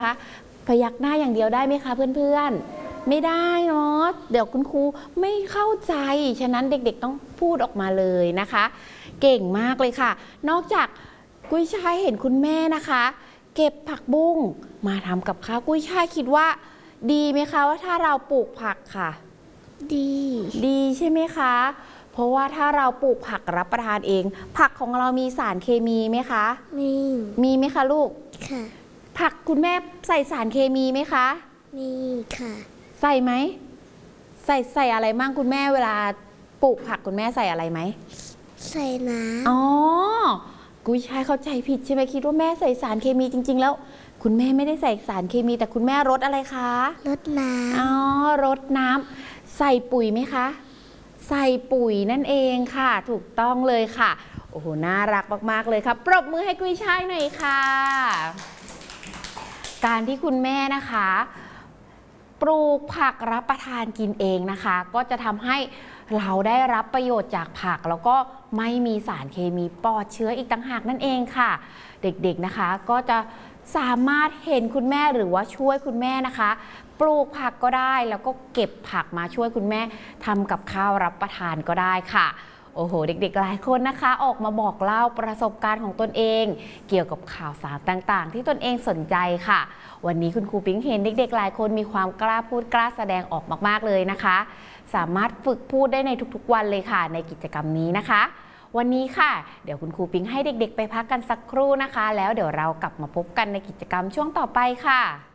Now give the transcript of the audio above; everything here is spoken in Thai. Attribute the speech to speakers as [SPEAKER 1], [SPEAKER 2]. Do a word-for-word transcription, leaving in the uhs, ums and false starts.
[SPEAKER 1] คะพยักหน้าอย่างเดียวได้ไหมคะเพื่อนๆไม่ได้เนาะเดี๋ยวคุณครูไม่เข้าใจฉะนั้นเด็กๆต้องพูดออกมาเลยนะคะเก่งมากเลยค่ะนอกจากกุ้ยช่ายเห็นคุณแม่นะคะเก็บผักบุ้งมาทำกับข้าวกุ้ยช่ายคิดว่าดีไหมคะว่าถ้าเราปลูกผักค่ะ
[SPEAKER 2] ดี
[SPEAKER 1] ดีใช่ไหมคะเพราะว่าถ้าเราปลูกผักรับประทานเองผักของเรามีสารเคมีไหมคะ
[SPEAKER 2] มี
[SPEAKER 1] มีไหมคะลูก
[SPEAKER 2] ค่ะ
[SPEAKER 1] ผักคุณแม่ใส่สารเคมีไหมคะ
[SPEAKER 2] มีค่ะ
[SPEAKER 1] ใส่ไหมใส่ใส่อะไรมั่งคุณแม่เวลาปลูกผักคุณแม่ใส่อะไรไหม
[SPEAKER 2] ใส่น้ำ
[SPEAKER 1] อ๋อกุ้ยช่ายเข้าใจผิดใช่ไหมคิดว่าแม่ใส่สารเคมีจริงๆแล้วคุณแม่ไม่ได้ใส่สารเคมีแต่คุณแม่รดอะไรคะ
[SPEAKER 2] รดน้ำ
[SPEAKER 1] อ๋อรดน้ำใส่ปุ๋ยไหมคะใส่ปุ๋ยนั่นเองค่ะถูกต้องเลยค่ะโอ้โหน่ารักมากๆเลยค่ะปรบมือให้กุ้ยช่ายหน่อยค่ะการที่คุณแม่นะคะปลูกผักรับประทานกินเองนะคะก็จะทำให้เราได้รับประโยชน์จากผักแล้วก็ไม่มีสารเคมีปลอดเชื้ออีกต่างหากนั่นเองค่ะเด็กๆนะคะก็จะสามารถเห็นคุณแม่หรือว่าช่วยคุณแม่นะคะปลูกผักก็ได้แล้วก็เก็บผักมาช่วยคุณแม่ทำกับข้าวรับประทานก็ได้ค่ะโอ้โหเด็กๆหลายคนนะคะออกมาบอกเล่าประสบการณ์ของตนเองเกี่ยวกับข่าวสารต่างๆที่ตนเองสนใจค่ะวันนี้คุณครูปิ๊งเห็นเด็กๆหลายคนมีความกล้าพูดกล้าแสดงออกมากๆเลยนะคะสามารถฝึกพูดได้ในทุกๆวันเลยค่ะในกิจกรรมนี้นะคะวันนี้ค่ะเดี๋ยวคุณครูปิ๊งให้เด็กๆไปพักกันสักครู่นะคะแล้วเดี๋ยวเรากลับมาพบกันในกิจกรรมช่วงต่อไปค่ะ